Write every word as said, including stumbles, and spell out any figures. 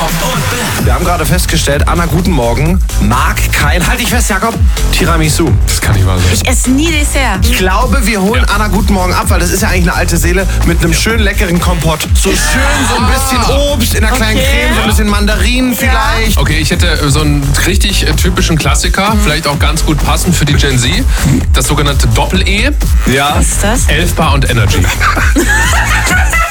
Jakob und Ben. Wir haben gerade festgestellt, Anna, guten Morgen, mag kein, halt dich fest, Jakob, Tiramisu. Das kann nicht wahr sein. Ich esse nie Dessert. Ich glaube, wir holen Ja. Anna guten Morgen ab, weil das ist ja eigentlich eine alte Seele mit einem schönen leckeren Kompott. So schön, so ein bisschen Obst in einer kleinen Okay. Creme, so ein bisschen Mandarinen vielleicht. Okay, ich hätte so einen richtig äh, typischen Klassiker, vielleicht auch ganz gut passend für die Gen Z. Das sogenannte Doppel-E. Ja. Was ist das? Elf Bar und Energy.